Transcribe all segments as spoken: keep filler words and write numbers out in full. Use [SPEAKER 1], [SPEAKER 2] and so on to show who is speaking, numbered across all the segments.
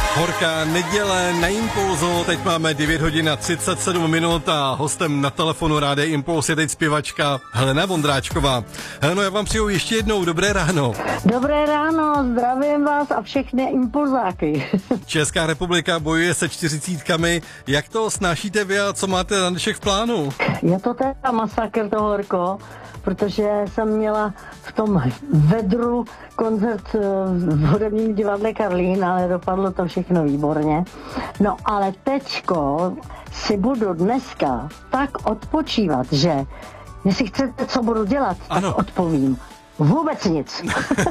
[SPEAKER 1] Horká neděle na Impulzu, teď máme devět hodin a třicet sedm minut a hostem na telefonu Rádia Impuls je teď zpěvačka Helena Vondráčková. Heleno, já vám přeju ještě jednou dobré ráno.
[SPEAKER 2] Dobré ráno, zdravím vás a všechny impulzáky.
[SPEAKER 1] Česká republika bojuje se čtyřicítkami, jak to snášíte vy a co máte na dnešek v plánu?
[SPEAKER 2] Je to teda masakr, to horko, protože jsem měla v tom vedru koncert v hudebním divadle Karlín, ale dopadlo to všechno výborně. No ale teďko si budu dneska tak odpočívat, že jestli chcete, co budu dělat, ano, tak odpovím. Vůbec nic.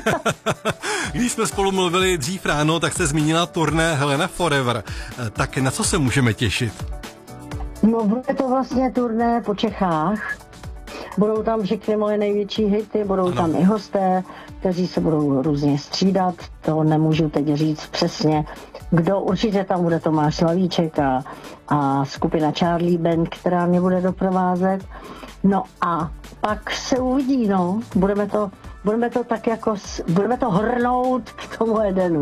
[SPEAKER 1] Když jsme spolu mluvili dřív ráno, tak jste zmínila turné Helena Forever. Tak na co se můžeme těšit?
[SPEAKER 2] No bude to vlastně turné po Čechách. Budou tam všechny moje největší hity, budou ano. tam i hosté, kteří se budou různě střídat, to nemůžu teď říct přesně. Kdo určitě tam bude, Tomáš Slavíček a, a skupina Charlie Band, která mě bude doprovázet. No a pak se uvidí, no, budeme to, budeme to tak jako, budeme to hrnout k tomu Edenu.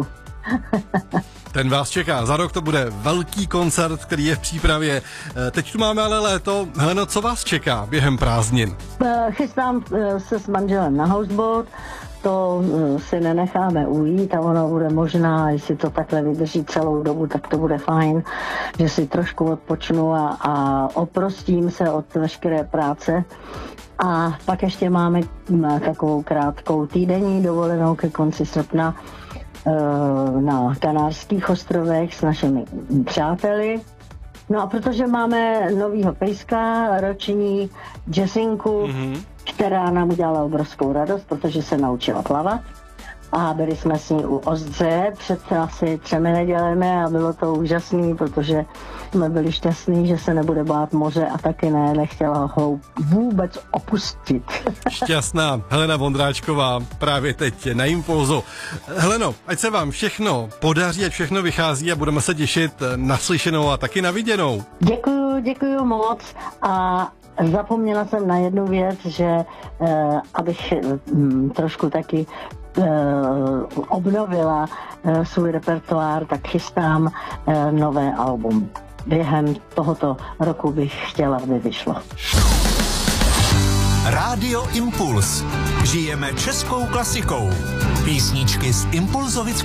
[SPEAKER 1] Ten vás čeká. Za rok to bude velký koncert, který je v přípravě. Teď tu máme ale léto. Heleno, co vás čeká během prázdnin?
[SPEAKER 2] Chystám se s manželem na houseboat. To si nenecháme ujít a ono bude možná, jestli to takhle vydrží celou dobu, tak to bude fajn, že si trošku odpočnu a, a oprostím se od veškeré práce. A pak ještě máme takovou krátkou týdenní dovolenou ke konci srpna na Kanárských ostrovech s našimi přáteli. No a protože máme novýho pejska, roční Jessinku, mm-hmm. která nám udělala obrovskou radost, protože se naučila plavat. A byli jsme s ní u Ozdře před asi třemi nedělemi a bylo to úžasný, protože jsme byli šťastní, že se nebude bát moře a taky ne, nechtěla ho vůbec opustit.
[SPEAKER 1] Šťastná Helena Vondráčková právě teď na Impulzu. Heleno, ať se vám všechno podaří, ať všechno vychází a budeme se těšit na slyšenou a taky na viděnou.
[SPEAKER 2] Děkuju, děkuju moc a zapomněla jsem na jednu věc, že eh, abych hm, trošku taky Uh, obnovila uh, svůj repertoár, tak chystám uh, nové album. Během tohoto roku bych chtěla, aby vyšlo.
[SPEAKER 3] Rádio Impuls. Žijeme českou klasikou. Písničky z impulzovického